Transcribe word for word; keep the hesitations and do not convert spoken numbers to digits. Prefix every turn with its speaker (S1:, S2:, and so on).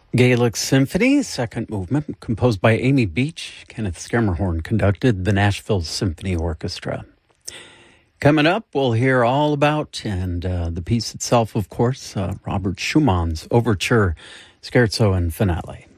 S1: Gaelic Symphony, second movement, composed by Amy Beach. Kenneth Schermerhorn conducted the Nashville Symphony Orchestra. Coming up, we'll hear all about, and uh, the piece itself, of course, uh, Robert Schumann's Overture, Scherzo and Finale.